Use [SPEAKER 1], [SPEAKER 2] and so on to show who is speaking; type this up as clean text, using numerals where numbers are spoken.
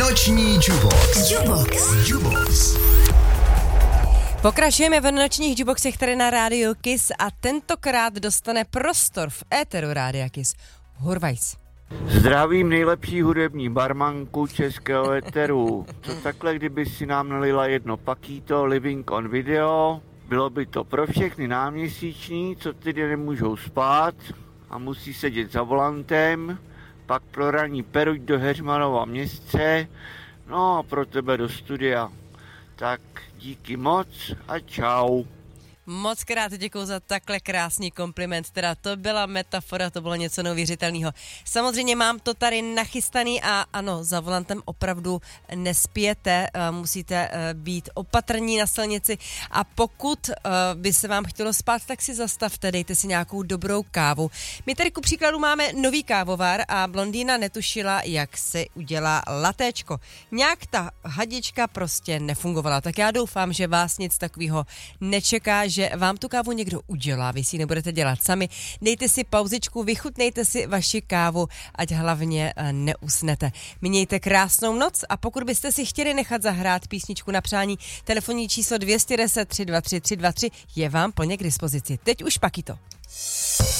[SPEAKER 1] Noční Jubox.
[SPEAKER 2] Pokračujeme v nočních juboxech tady na rádiu Kiss a tentokrát dostane prostor v éteru rádia Kiss Hurvajs.
[SPEAKER 3] Zdravím nejlepší hudební barmanku českého éteru. Co takhle, kdyby si nám nalila jedno pakíto Living on Video, bylo by to pro všechny náměsíční, co tedy nemůžou spát a musí sedět za volantem, pak pro ranní peruť do Heřmanova Městce, no a pro tebe do studia. Tak díky moc a čau.
[SPEAKER 2] Moc krát děkuju za takhle krásný kompliment, teda to byla metafora, to bylo něco neuvěřitelného. Samozřejmě mám to tady nachystaný a ano, za volantem opravdu nespějete, musíte být opatrní na silnici a pokud by se vám chtělo spát, tak si zastavte, dejte si nějakou dobrou kávu. My tady ku příkladu máme nový kávovar a blondýna netušila, jak se udělá latéčko. Nějak ta hadička prostě nefungovala, tak já doufám, že vás nic takového nečeká, že vám tu kávu někdo udělá, vy si ji nebudete dělat sami. Dejte si pauzičku, vychutnejte si vaši kávu, ať hlavně neusnete. Mějte krásnou noc a pokud byste si chtěli nechat zahrát písničku na přání, telefonní číslo 210 323 323 je vám plně k dispozici. Teď už pakito.